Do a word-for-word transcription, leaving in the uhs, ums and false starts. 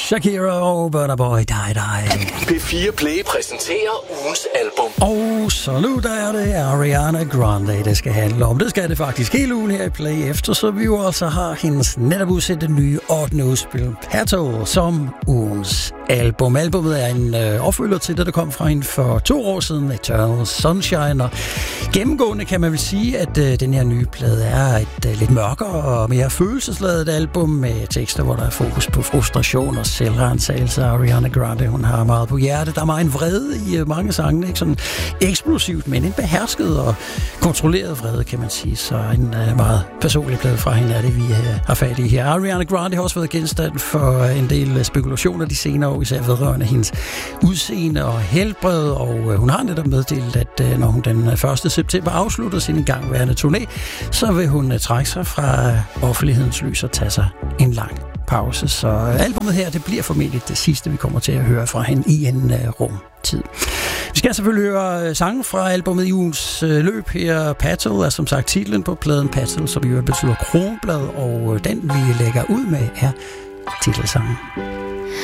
Shakira og Burna Boy, die, die. P fire Play præsenterer ugens album. Og så nu der er det Ariana Grande, det skal handle om. Det skal det faktisk hele ugen her i Play, efter så vi jo altså har hendes netop udsendte nye ottende udspil, Petal, som ugens album. Albummet er en øh, opfølger til det, der kom fra hende for to år siden, Eternal Sunshine. Og gennemgående kan man vel sige, at øh, den her nye plade er et øh, lidt mørkere og mere følelsesladet album med tekster, hvor der er fokus på frustration og selvransagelse. Ariana Grande, hun har meget på hjertet. Der er meget en vrede i øh, mange sange, ikke sådan eksplosivt, men en behersket og kontrolleret vrede, kan man sige. Så en øh, meget personlig plade fra hende er det, vi øh, har fat i her. Ariana Grande har også været genstand for en del spekulationer de senere år, især vedrørende hendes udseende og helbred, og øh, hun har netop meddelt, at øh, når hun den første september afslutter sin igangværende turné, så vil hun øh, trække sig fra offentlighedens lys og tage sig en lang pause. Så øh, albumet her, det bliver formentlig det sidste, vi kommer til at høre fra hende i en øh, rumtid. Vi skal selvfølgelig høre sangen fra albumet i ugens øh, løb her. Petal er som sagt titlen på pladen Petal, som jo betyder kronblad, og øh, den vi lægger ud med er titelsangen.